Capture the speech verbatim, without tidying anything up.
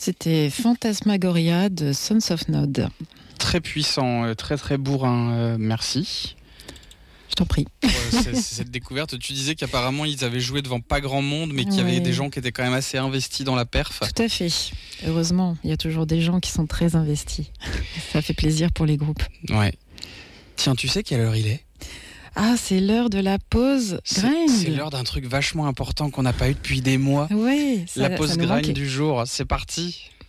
C'était Phantasmagoria de Sons of Nod. Très puissant, très très bourrin, euh, merci. Je t'en prie. Pour, euh, c'est, c'est cette découverte, tu disais qu'apparemment ils avaient joué devant pas grand monde, mais qu'il y avait Ouais. des gens qui étaient quand même assez investis dans la perf. Tout à fait. Heureusement, il y a toujours des gens qui sont très investis. Ça fait plaisir pour les groupes. Ouais. Tiens, tu sais quelle heure il est ? Ah, c'est l'heure de la pause C'est, grind. c'est l'heure d'un truc vachement important qu'on n'a pas eu depuis des mois. Oui, ça, la pause ça nous grind manquait. du jour, c'est parti.